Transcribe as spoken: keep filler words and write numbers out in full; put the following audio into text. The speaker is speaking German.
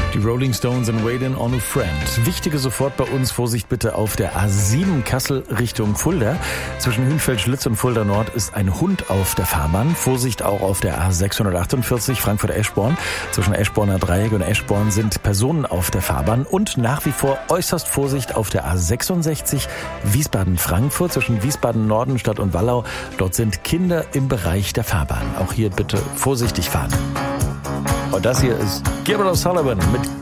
Die Rolling Stones and Waiting on a Friend. Wichtige sofort bei uns, Vorsicht bitte auf der A sieben Kassel Richtung Fulda. Zwischen Hünfeld-Schlitz und Fulda Nord ist ein Hund auf der Fahrbahn. Vorsicht auch auf der A sechshundertachtundvierzig Frankfurt-Eschborn. Zwischen Eschborner Dreieck und Eschborn sind Personen auf der Fahrbahn. Und nach wie vor äußerst Vorsicht auf der A sechsundsechzig Wiesbaden-Frankfurt. Zwischen Wiesbaden-Norden, Stadt und Wallau. Dort sind Kinder im Bereich der Fahrbahn. Auch hier bitte vorsichtig fahren. Und das hier ist Gilbert O'Sullivan mit